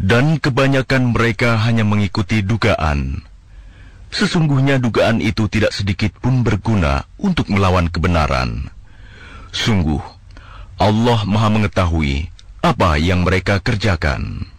Dan kebanyakan mereka hanya mengikuti dugaan. Sesungguhnya dugaan itu tidak sedikit pun berguna untuk melawan kebenaran. Sungguh, Allah Maha mengetahui apa yang mereka kerjakan.